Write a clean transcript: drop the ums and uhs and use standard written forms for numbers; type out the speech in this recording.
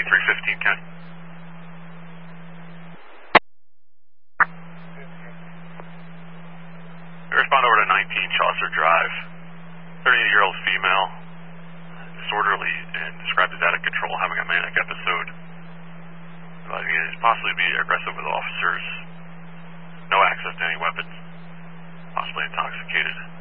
2315, Ken. Respond over to 19 Chaucer Drive. 38-year-old female, disorderly, and described as out of control, having a manic episode. Possibly be aggressive with officers. No access to any weapons. Possibly intoxicated.